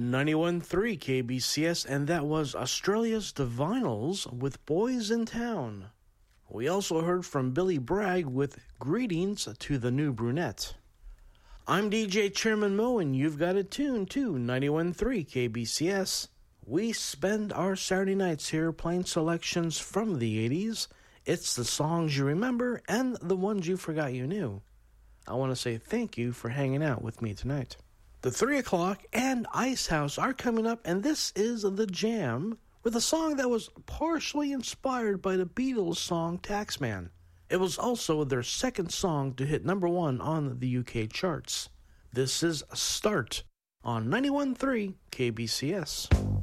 91.3 KBCS, and that was Australia's Divinals with Boys in Town. We also heard from Billy Bragg with Greetings to the New Brunette. I'm DJ Chairman Mo, and you've got it tuned to 91.3 KBCS. We spend our Saturday nights here playing selections from the 80s. It's the songs you remember and the ones you forgot you knew. I want to say thank you for hanging out with me tonight. The 3 o'clock and Ice House are coming up, and this is The Jam with a song that was partially inspired by the Beatles' song Taxman. It was also their second song to hit number 1 on the UK charts. This is Start on 91.3 KBCS.